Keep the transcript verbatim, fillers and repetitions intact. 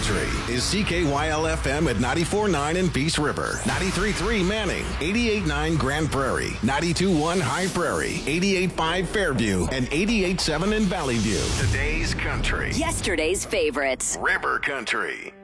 Country is C K Y L F M at ninety-four point nine in Peace River, ninety-three point three Manning, eighty-eight point nine Grand Prairie, ninety-two point one High Prairie, eighty-eight point five Fairview, and eighty-eight point seven in Valley View. Today's country. Yesterday's favorites. River Country.